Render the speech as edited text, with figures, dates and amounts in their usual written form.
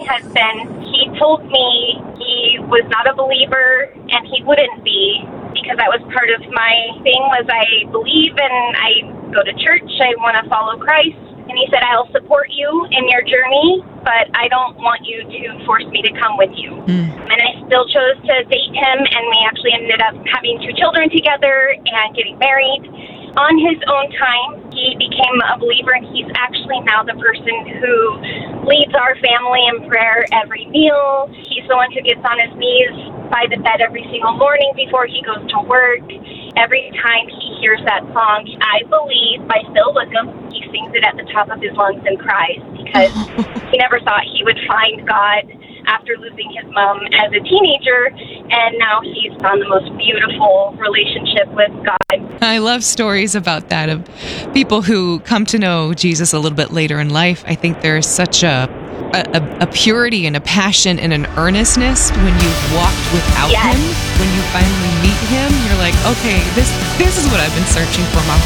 husband. He told me he was not a believer and he wouldn't be, because that was part of my thing, was I believe and I go to church, I want to follow Christ. And he said, I'll support you in your journey, but I don't want you to force me to come with you. And I still chose to date him, and we actually ended up having 2 children together and getting married. On his own time, he became a believer, and he's actually now the person who leads our family in prayer every meal. He's the one who gets on his knees by the bed every single morning before he goes to work. Every time he hears that song, I Believe by Phil Wickham, he sings it at the top of his lungs and cries, because he never thought he would find God after losing his mom as a teenager, and now he's found the most beautiful relationship with God. I love stories about that, of people who come to know Jesus a little bit later in life. I think there's such a purity and a passion and an earnestness when you've walked without him. When you finally meet him, you're like, okay, this is what I've been searching for my